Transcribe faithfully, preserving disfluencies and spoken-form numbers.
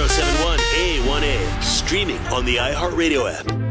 one oh seven point one A one A. Streaming on the iHeartRadio app.